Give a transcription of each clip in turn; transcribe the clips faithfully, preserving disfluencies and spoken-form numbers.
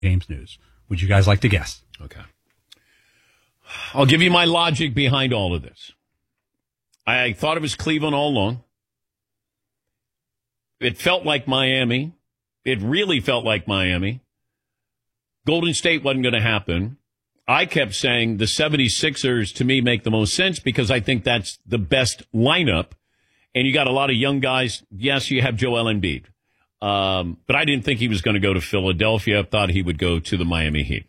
James news. Would you guys like to guess? Okay. I'll give you my logic behind all of this. I thought it was Cleveland all along. It felt like Miami. It really felt like Miami. Golden State wasn't going to happen. I kept saying the seventy-sixers, to me, make the most sense because I think that's the best lineup. And you got a lot of young guys. Yes, you have Joel Embiid. Um, but I didn't think he was going to go to Philadelphia. I thought he would go to the Miami Heat.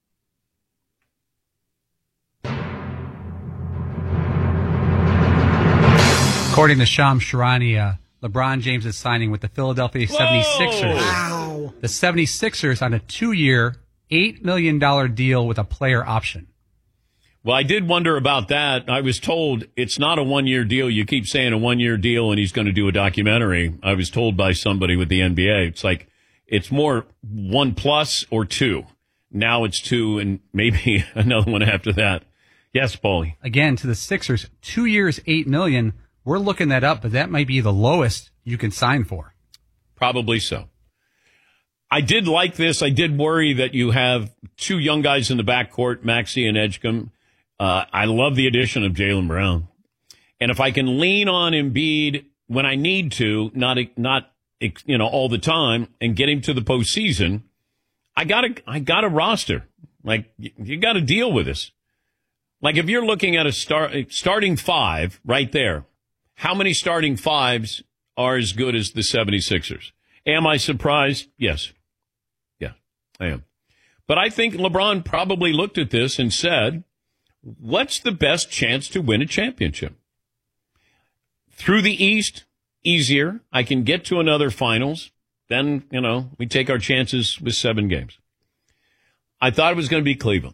According to Shams Charania, uh, LeBron James is signing with the Philadelphia seventy-sixers. Wow. The seventy-sixers on a two-year, eight million dollars deal with a player option. Well, I did wonder about that. I was told it's not a one-year deal. You keep saying a one-year deal and he's going to do a documentary. I was told by somebody with the N B A, it's like it's more one plus or two. Now it's two and maybe another one after that. Yes, Paulie. Again, to the Sixers, two years, eight million dollars. We're looking that up, but that might be the lowest you can sign for. Probably so. I did like this. I did worry that you have two young guys in the backcourt, Maxey and Edgecombe. Uh, I love the addition of Jaylen Brown. And if I can lean on Embiid when I need to, not, not, you know, all the time, and get him to the postseason, I gotta, I got a roster. Like, you, you gotta deal with this. Like, if you're looking at a start, starting five right there, how many starting fives are as good as the seventy-sixers? Am I surprised? Yes. Yeah, I am. But I think LeBron probably looked at this and said, what's the best chance to win a championship? Through the East, easier. I can get to another finals. Then, you know, we take our chances with seven games. I thought it was going to be Cleveland.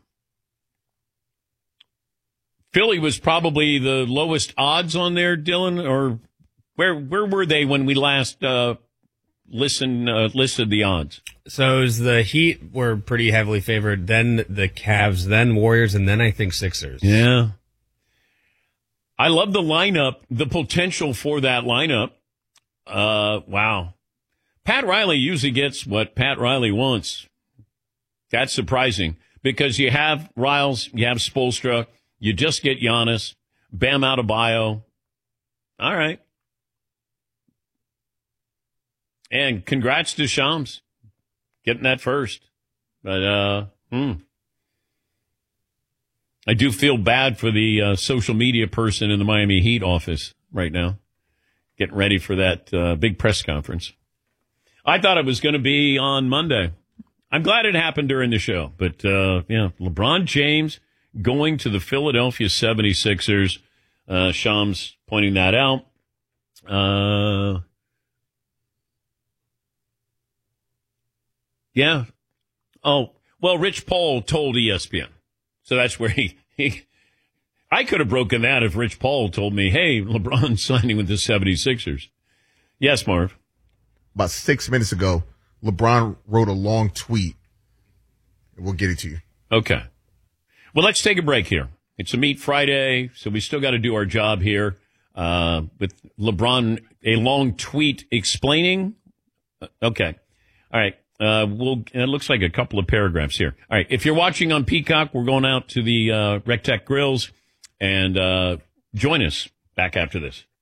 Philly was probably the lowest odds on there, Dylan, or where where were they when we last uh, listened uh, listed the odds? So it was the Heat were pretty heavily favored, then the Cavs, then Warriors, and then I think Sixers. Yeah. I love the lineup, the potential for that lineup. Uh, wow. Pat Riley usually gets what Pat Riley wants. That's surprising because you have Riles, you have Spoelstra. You just get Giannis, Bam Adebayo. All right. And congrats to Shams getting that first. But, uh, hmm. I do feel bad for the uh, social media person in the Miami Heat office right now, getting ready for that uh, big press conference. I thought it was going to be on Monday. I'm glad it happened during the show. But, uh, yeah, LeBron James going to the Philadelphia seventy-sixers. Uh, Shams pointing that out. Uh, yeah. Oh, well, Rich Paul told E S P N. So that's where he, he I could have broken that if Rich Paul told me, hey, LeBron's signing with the seventy-sixers. Yes, Marv. About six minutes ago, LeBron wrote a long tweet. We'll get it to you. Okay. Well, let's take a break here. It's a Meat Friday, so we still got to do our job here uh, with LeBron, a long tweet explaining. Okay. All right. Uh, we'll, it looks like a couple of paragraphs here. All right. If you're watching on Peacock, we're going out to the uh, Rectech Grills, and uh, join us back after this.